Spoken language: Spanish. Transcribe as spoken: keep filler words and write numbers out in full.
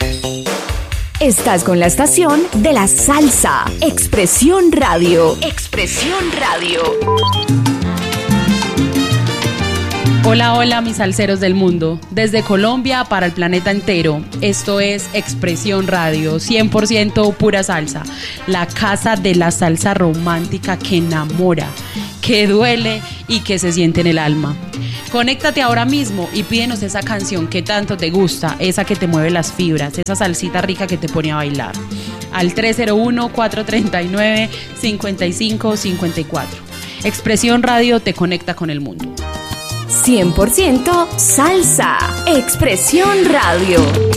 Estás con la estación de la salsa. Expresión Radio. Expresión Radio. Hola, hola, mis salseros del mundo. Desde Colombia para el planeta entero. Esto es Expresión Radio, cien por ciento pura salsa. La casa de la salsa romántica que enamora, que duele y que se siente en el alma. Conéctate ahora mismo y pídenos esa canción que tanto te gusta, esa que te mueve las fibras, esa salsita rica que te pone a bailar. Al tres cero uno, cuatro tres nueve, cinco cinco cinco cuatro. Expresión Radio te conecta con el mundo. cien por ciento salsa. Expresión Radio.